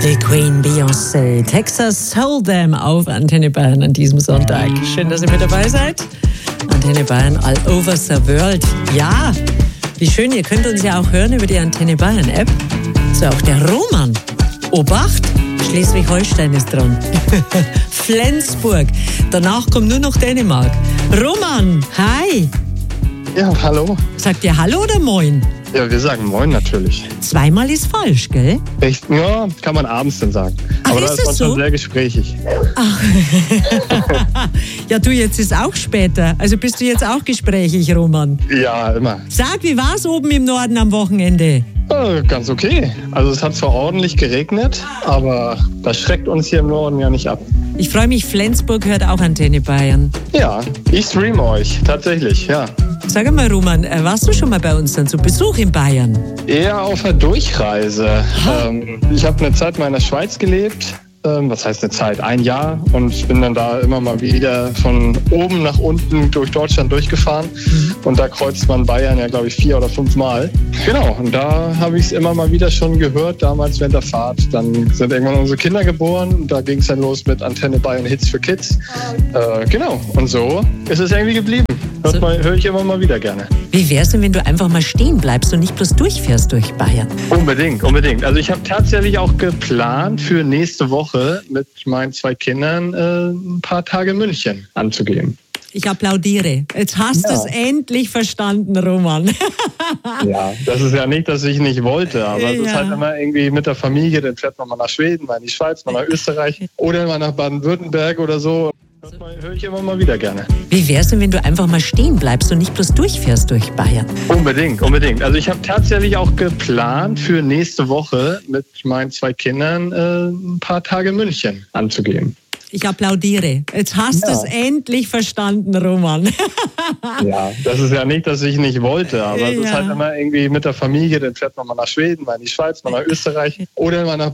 Die Queen Beyoncé, Texas Hold'em auf Antenne Bayern an diesem Sonntag. Schön, dass ihr mit dabei seid. Antenne Bayern all over the world. Ja, wie schön, ihr könnt uns ja auch hören über die Antenne Bayern App. So, auch der Roman. Obacht, Schleswig-Holstein ist dran. Flensburg. Danach kommt nur noch Dänemark. Roman, hi. Ja, hallo. Sagt ihr Hallo oder Moin? Ja, wir sagen Moin natürlich. Zweimal ist falsch, gell? Echt? Ja, kann man abends dann sagen. Ach, aber da ist ist man das so? schon sehr gesprächig. Ach. Ja, du, jetzt ist auch später. Also bist du jetzt auch gesprächig, Roman? Ja, immer. Sag, wie war's oben im Norden am Wochenende? Ganz okay. Also es hat zwar ordentlich geregnet, aber das schreckt uns hier im Norden ja nicht ab. Ich freue mich, Flensburg hört auch Antenne Bayern. Ja, ich streame euch, tatsächlich, ja. Sag mal, Roman, warst du schon mal bei uns dann zu Besuch in Bayern? Eher auf der Durchreise. Ich habe eine Zeit mal in der Schweiz gelebt. Was heißt eine Zeit? Ein Jahr. Und ich bin dann da immer mal wieder von oben nach unten durch Deutschland durchgefahren. Und da kreuzt man Bayern ja, glaube ich, 4 oder 5 Mal. Genau, und da habe ich es immer mal wieder schon gehört, damals während der Fahrt. Dann sind irgendwann unsere Kinder geboren. Da ging es dann los mit Antenne Bayern Hits für Kids. Genau, und so ist es irgendwie geblieben. Höre ich immer mal wieder gerne. Wie wär's denn, wenn du einfach mal stehen bleibst und nicht bloß durchfährst durch Bayern? Unbedingt. Also ich habe tatsächlich auch geplant, für nächste Woche mit meinen 2 Kindern ein paar Tage München anzugehen. Ich applaudiere. Jetzt hast du es endlich verstanden, Roman. Ja, das ist ja nicht, dass ich nicht wollte, aber es ist halt immer irgendwie mit der Familie, dann fährt man mal nach Schweden, mal in die Schweiz, mal nach Österreich oder mal nach Baden-Württemberg oder so. Höre ich immer mal wieder gerne. Wie wär's denn, wenn du einfach mal stehen bleibst und nicht bloß durchfährst durch Bayern? Unbedingt. Also ich habe tatsächlich auch geplant, für nächste Woche mit meinen 2 Kindern ein paar Tage München anzugehen. Ich applaudiere. Jetzt hast du es endlich verstanden, Roman. Ja, das ist ja nicht, dass ich nicht wollte, aber es ist halt immer irgendwie mit der Familie, dann fährt man mal nach Schweden, mal in die Schweiz, mal nach Österreich oder mal nach